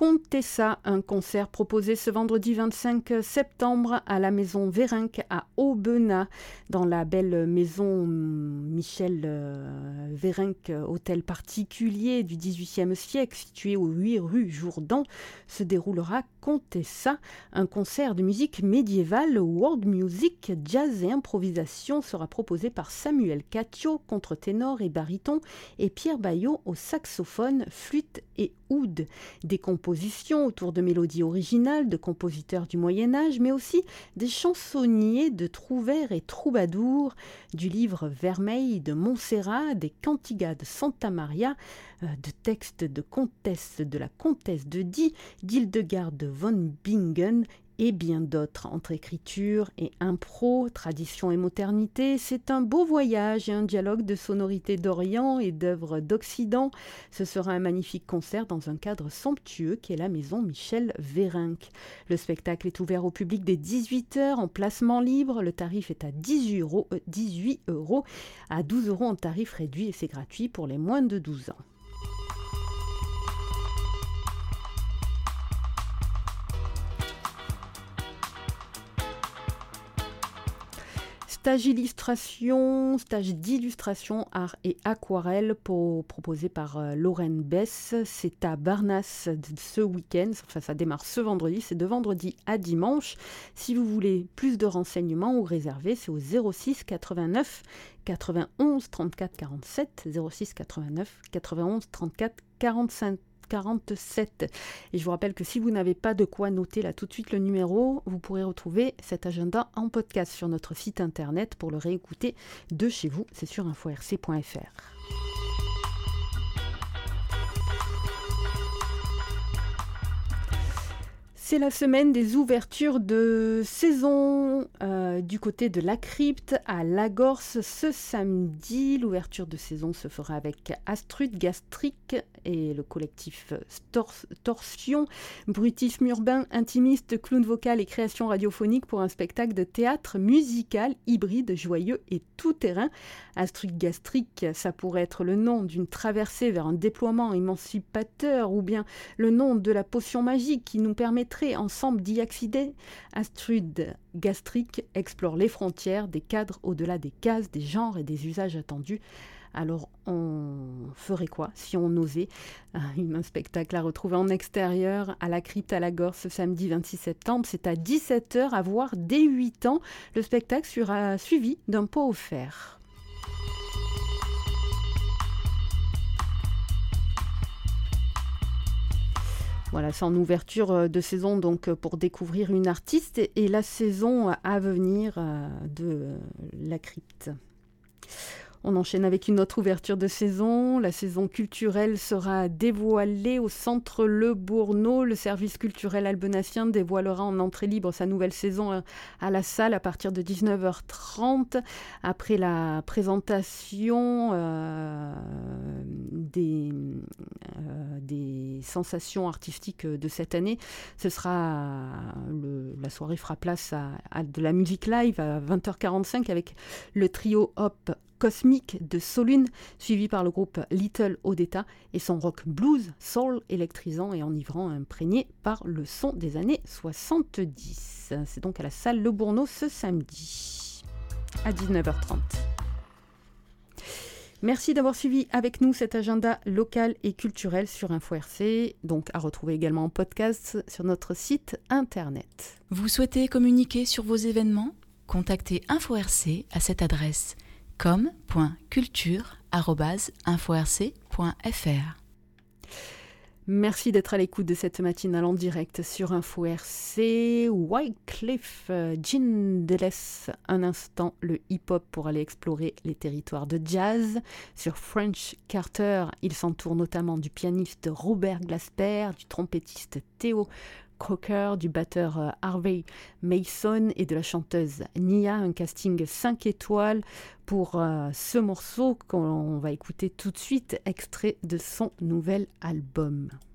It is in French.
Contessa, un concert proposé ce vendredi 25 septembre à la maison Vérenc à Aubenas, dans la belle maison Michel Vérenc, hôtel particulier du XVIIIe siècle, situé aux 8 rue Jourdan, se déroulera Contessa, un concert de musique médiévale, world music, jazz et improvisation sera proposé par Samuel Catio, contre-ténor et baryton, et Pierre Baillot au saxophone, flûte et oud. Des compositions autour de mélodies originales de compositeurs du Moyen-Âge, mais aussi des chansonniers de trouvères et troubadours, du livre Vermeil de Montserrat, des cantigas de Santa Maria, de textes de la comtesse de Die, d'Hildegarde von Bingen, et bien d'autres. Entre écriture et impro, tradition et modernité, c'est un beau voyage et un dialogue de sonorités d'Orient et d'œuvres d'Occident. Ce sera un magnifique concert dans un cadre somptueux qui est la maison Michel Vérenc. Le spectacle est ouvert au public dès 18h en placement libre. Le tarif est à 18 euros, à 12 euros en tarif réduit et c'est gratuit pour les moins de 12 ans. Stage d'illustration, art et aquarelle proposé par Lorraine Bess. C'est à Barnas ce week-end, enfin ça démarre ce vendredi, c'est de vendredi à dimanche. Si vous voulez plus de renseignements ou réserver, c'est au 06 89 91 34 47, 06 89 91 34 47. Et je vous rappelle que si vous n'avez pas de quoi noter là tout de suite le numéro, vous pourrez retrouver cet agenda en podcast sur notre site internet pour le réécouter de chez vous, c'est sur info-rc.fr. C'est la semaine des ouvertures de saison du côté de la crypte à Lagorce ce samedi. L'ouverture de saison se fera avec Astrud Gastrique et le collectif Torsion, bruitisme urbain, intimiste, clown vocal et création radiophonique pour un spectacle de théâtre musical hybride, joyeux et tout-terrain. Astrud Gastrique, ça pourrait être le nom d'une traversée vers un déploiement émancipateur ou bien le nom de la potion magique qui nous permettrait ensemble d'y accéder. Astrud Gastrique explore les frontières des cadres au-delà des cases, des genres et des usages attendus. Alors, on ferait quoi si on osait un spectacle à retrouver en extérieur à la crypte à Lagorce ce samedi 26 septembre. C'est à 17h à voir dès 8 ans. Le spectacle sera suivi d'un pot offert. Voilà, c'est en ouverture de saison donc pour découvrir une artiste et la saison à venir de la crypte. On enchaîne avec une autre ouverture de saison. La saison culturelle sera dévoilée au Centre Le Bourneau. Le service culturel albenassien dévoilera en entrée libre sa nouvelle saison à la salle à partir de 19h30. Après la présentation des sensations artistiques de cette année, la soirée fera place à de la musique live à 20h45 avec le trio Hop Cosmique de Solune, suivi par le groupe Little Odetta et son rock blues, soul électrisant et enivrant, imprégné par le son des années 70. C'est donc à la salle Le Bourneau ce samedi à 19h30. Merci d'avoir suivi avec nous cet agenda local et culturel sur Info RC, donc à retrouver également en podcast sur notre site internet. Vous souhaitez communiquer sur vos événements ? Contactez Info RC à cette adresse com.culture@inforc.fr. Merci d'être à l'écoute de cette matinale en direct sur Info RC. Wyclef Jean laisse un instant le hip-hop pour aller explorer les territoires de jazz. Sur French Carter, il s'entoure notamment du pianiste Robert Glasper, du trompettiste Theo Crocker, du batteur Harvey Mason et de la chanteuse Nia, un casting 5 étoiles pour ce morceau qu'on va écouter tout de suite, extrait de son nouvel album.